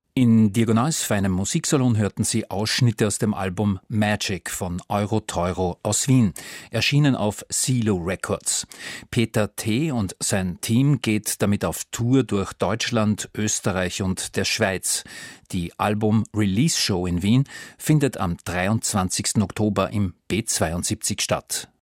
In Diagonals feinem Musiksalon hörten Sie Ausschnitte aus dem Album Magic von Euro-Teuro aus Wien, erschienen auf Silo Records. Peter T. und sein Team geht damit auf Tour durch Deutschland, Österreich und der Schweiz. Die Album-Release-Show in Wien findet am 23. Oktober im B72 statt.